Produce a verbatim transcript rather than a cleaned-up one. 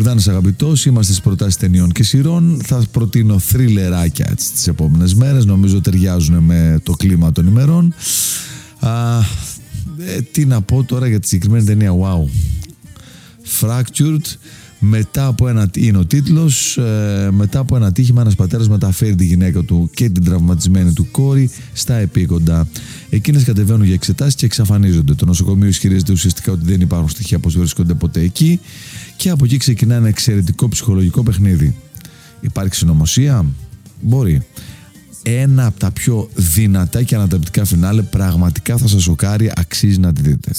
Μπογδάνος αγαπητός, είμαστε στις προτάσεις ταινιών και σειρών. Θα προτείνω θρίλεράκια τις επόμενες μέρες. Νομίζω ταιριάζουν με το κλίμα των ημερών. Α, ε, τι να πω τώρα για τη συγκεκριμένη ταινία. Wow. Fractured. Μετά από ένα, είναι ο τίτλος, ε, μετά από ένα τύχημα ένας πατέρας μεταφέρει τη γυναίκα του και την τραυματισμένη του κόρη στα επίκοντα. Εκείνες κατεβαίνουν για εξετάσεις και εξαφανίζονται. Το νοσοκομείο ισχυρίζεται ουσιαστικά ότι δεν υπάρχουν στοιχεία πως βρίσκονται ποτέ εκεί, και από εκεί ξεκινά ένα εξαιρετικό ψυχολογικό παιχνίδι. Υπάρχει συνωμοσία? Μπορεί. Ένα από τα πιο δυνατά και ανατρεπτικά φινάλε, πραγματικά θα σας σοκάρει, αξίζει να τη δείτε.